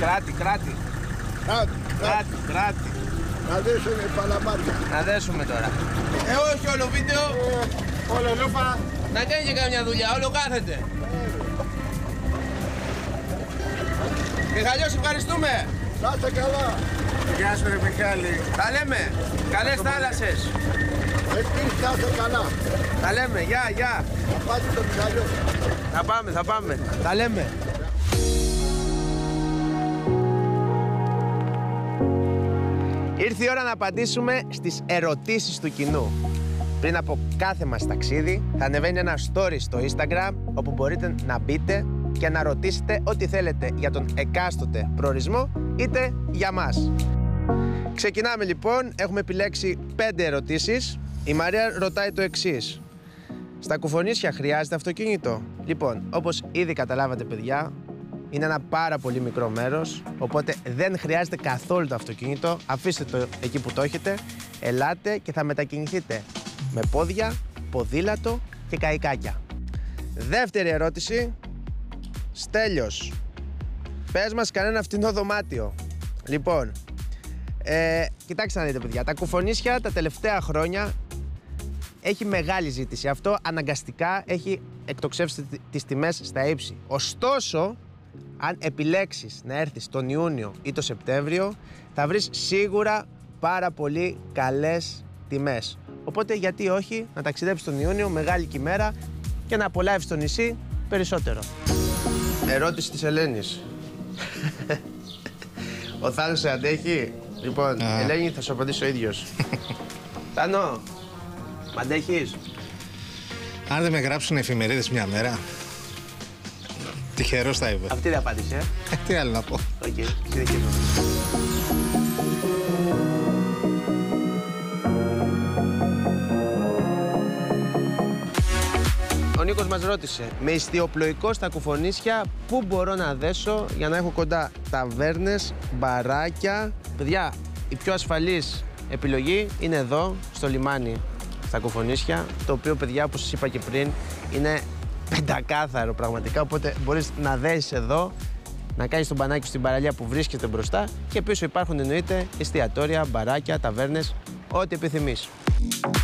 Κράτη. Να δέσουμε παλαμάρια. Να δέσουμε τώρα. Όχι όλο βίντεο. Όλο λούφα. Να κάνει και καμιά δουλειά, όλο κάθεται. Μιχαλιός, ευχαριστούμε. Να είστε καλά. Γεια σου ρε Μιχάλη. Τα λέμε. Καλές θάλασσες. Εσείς να είστε καλά. Τα λέμε, γεια. Θα πάτε στο Μιχαλιό. Θα πάμε. Τα λέμε. Ήρθε η ώρα να απαντήσουμε στις ερωτήσεις του κοινού. Πριν από κάθε μας ταξίδι, θα ανεβαίνει ένα story στο Instagram, όπου μπορείτε να μπείτε και να ρωτήσετε ό,τι θέλετε για τον εκάστοτε προορισμό, είτε για μας. Ξεκινάμε λοιπόν, έχουμε επιλέξει 5 ερωτήσεις. Η Μαρία ρωτάει το εξής. Στα Κουφονίσια χρειάζεται αυτοκίνητο? Λοιπόν, όπως ήδη καταλάβατε παιδιά, είναι ένα πάρα πολύ μικρό μέρος, οπότε δεν χρειάζεται καθόλου το αυτοκίνητο. Αφήστε το εκεί που το έχετε, ελάτε και θα μετακινηθείτε με πόδια, ποδήλατο και καϊκάκια. Δεύτερη ερώτηση. Στέλιος, πες μας κανένα φτηνό δωμάτιο. Λοιπόν, κοιτάξτε να δείτε παιδιά, τα Κουφονίσια τα τελευταία χρόνια έχει μεγάλη ζήτηση. Αυτό αναγκαστικά έχει εκτοξεύσει τις τιμές στα ύψη. Ωστόσο, αν επιλέξεις να έρθεις τον Ιούνιο ή τον Σεπτέμβριο, θα βρεις σίγουρα πάρα πολύ καλές τιμές. Οπότε γιατί όχι να ταξιδέψεις τον Ιούνιο, μεγάλη ημέρα, και να απολαύσεις το νησί περισσότερο. Ερώτηση της Ελένης. Ο Θάνος σε αντέχει? Λοιπόν, Ελένη, θα σου απαντήσω ο ίδιος. Θάνο, μ' αντέχεις? Αν δεν με γράψουν εφημερίδες μια μέρα, τυχερός θα είμαι. Αυτή δεν απάντησε. Τι άλλο να πω. Οκ, συνεχίζουμε. Ο Νίκος μας ρώτησε, με ιστιοπλοϊκό στα Κουφονίσια, πού μπορώ να δέσω για να έχω κοντά ταβέρνες, μπαράκια? Παιδιά, η πιο ασφαλής επιλογή είναι εδώ, στο λιμάνι στα Κουφονίσια, το οποίο, παιδιά, όπως σας είπα και πριν, είναι πεντακάθαρο πραγματικά, οπότε μπορείς να δέσεις εδώ, να κάνεις τον μπανάκι στην παραλία που βρίσκεται μπροστά και πίσω υπάρχουν εννοείται εστιατόρια, μπαράκια, ταβέρνες, ό,τι επιθυμείς.